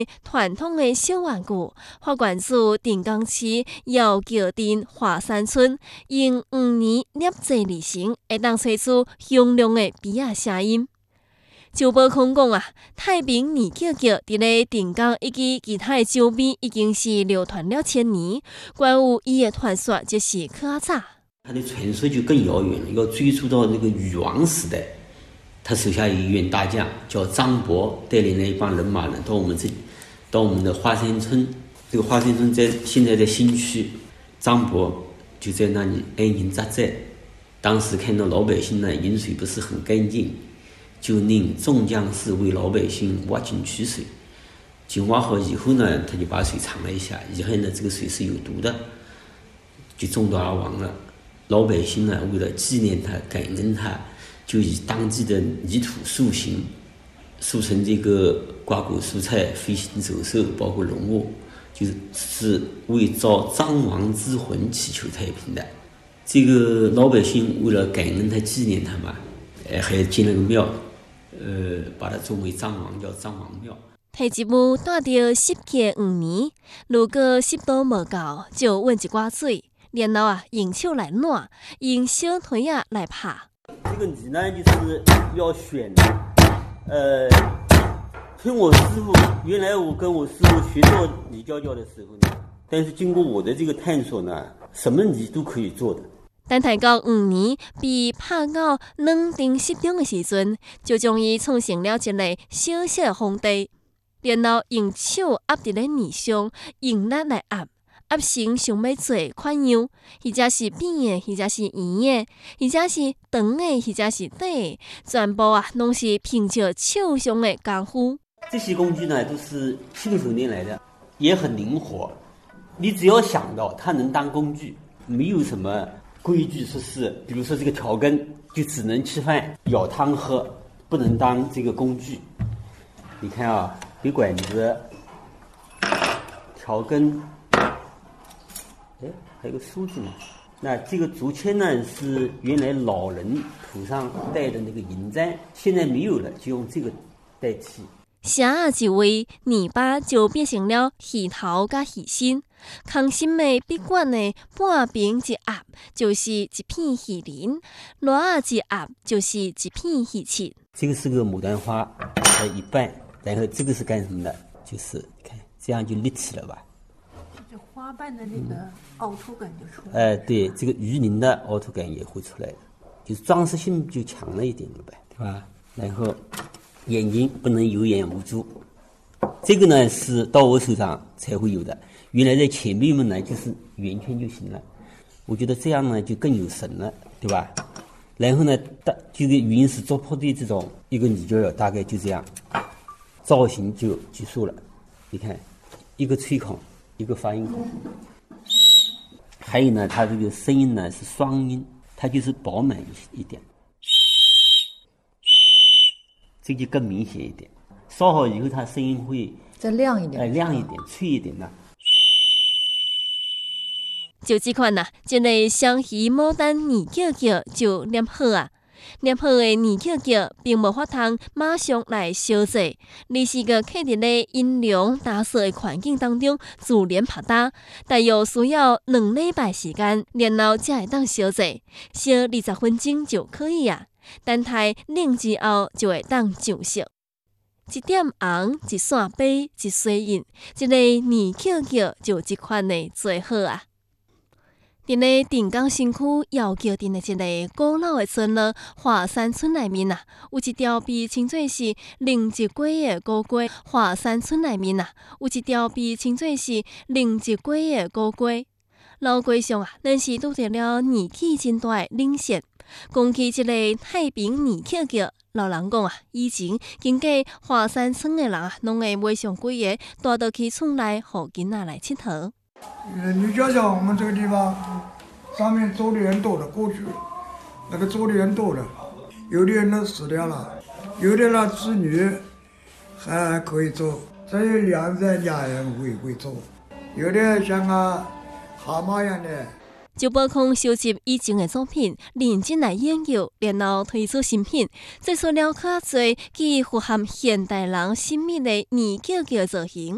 传统的小玩具，花馆子定岗市遥桥镇华山村，用5年捏制而成，会当吹出响亮的比亚声音。周宝康讲啊，太平二舅舅伫咧定岗以及其他的周边已经是流传了1000年，关于伊的传说就是较早。 它的传说就更遥远了，要追溯到那个禹王时代。他手下有一员大将叫张伯，带领了一帮人马呢，到我们的华山村。这个华山村现在在新区，张伯就在那里安营扎寨。当时看到老百姓呢饮水不是很干净，就令众将士为老百姓挖井取水。井挖好以后呢，他就把水尝了一下，以后呢这个水是有毒的，就中毒而亡了。老百姓呢为了纪念他、感恩他，就以当地的泥土塑形，塑成这个瓜果蔬菜、飞行走兽，包括龙物，就是为招张王之魂祈求太平的。这个老百姓为了感恩他、纪念他嘛，还建了个庙，把它作为张王，叫张王庙。 提一幕带着湿气5年，如果湿度无够，就温一寡水，然后用手来暖，用小腿来拍。 这个泥呢，就是要选听我师傅，原来我跟我师傅学做泥教的时候呢，但是经过我的这个探索呢，什么泥都可以做的。 等待到5年被拍到软定适中的时阵，就将伊创成了一个小小的皇帝，然后用手压伫咧泥上，用力来压。压成想要做款样，或者是扁的，或者是圆的，或者是长的，或者是短的，全部拢是凭着手上的功夫。 这些工具呢，都是信手拈来的，也很灵活。你只要想到它能当工具，没有什么规矩说是，比如说这个调羹就只能吃饭、舀汤喝，不能当这个工具。你看啊，有管子、调羹。还有个梳子呢。那这个竹签呢，是原来老人头上戴的那个银簪，现在没有了，就用这个代替。 下一位泥巴就变成了鱼头加鱼身，空心的笔管呢，半边一压就是一片鱼鳞，另一压就是一片鱼翅。 这个是个牡丹花的一半，然后这个是干什么的？就是看这样就立起了吧。 这花瓣的那个凹凸感就出来了。 对，这个鱼鳞的凹凸感也会出来的，就是装饰性就强了一点了呗，对吧？然后眼睛不能有眼无珠，这个呢是到我手上才会有的，原来在前辈们呢就是圆圈就行了。我觉得这样呢就更有神了，对吧？然后呢，这个云石做破的这种一个泥胶大概就这样，造型就结束了。你看，一个吹孔，一个发音孔，还有呢，它这个声音呢是双音，它就是饱满一点，这就更明显一点。烧好以后，它声音会再亮一点， 亮一点，脆一点呢。 就这款一个双鱼牡丹泥叫叫就捏好啊。捏好的泥叫叫并无法通马上来烧制，而是个刻伫咧阴凉打扫的环境当中自然拍打，但又需要2礼拜时间，然后才会当烧制，烧20分钟就可以啊。等待冷之后就会当上色。一点红，一线白，一水印，一个泥叫叫就这款的最好啊。伫咧定岗新区遥桥镇的一个古老的村落华山村内面有一条被称作是灵一街的古街。华山村内面有一条被称作是灵一街的古街。老街上仍是拄着了年纪真大的冷线。讲起这个太平年桥桥，老人讲以前经过华山村的人拢会买上几个带到去村内，互囡仔来佚佗。 你想想，我们这个地方上面走的人多了，过去那个走的人多了，有的人都死掉了，有的呢子女还可以走，只有2人家人会走，有的像蛤蟆一样的。 周宝康收集以前的作品，认真来研究，然后推出新品，做出了较侪既符合现代人审美的年桥桥造型。